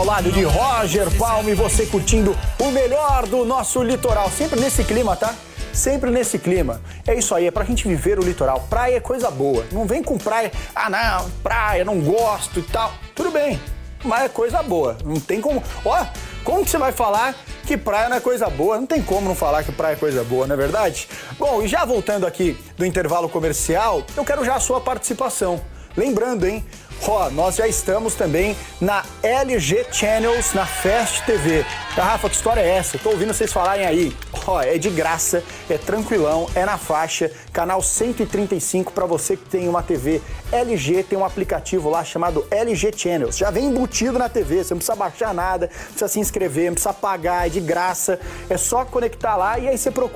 ao lado de Roger Palma e você curtindo o melhor do nosso litoral. Sempre nesse clima, tá? Sempre nesse clima. É isso aí, é pra gente viver o litoral. Praia é coisa boa. Não vem com praia, não, praia, não gosto e tal. Tudo bem, mas é coisa boa. Não tem como... Ó, como que você vai falar que praia não é coisa boa? Não tem como não falar que praia é coisa boa, não é verdade? Bom, e já voltando aqui do intervalo comercial, eu quero já a sua participação. Lembrando, hein? Nós já estamos também na LG Channels, na Fast TV. Rafa, que história é essa? Tô ouvindo vocês falarem aí. É de graça, é tranquilão, é na faixa, canal 135 para você que tem uma TV LG, tem um aplicativo lá chamado LG Channels. Já vem embutido na TV, você não precisa baixar nada, não precisa se inscrever, não precisa pagar, é de graça. É só conectar lá e aí você procura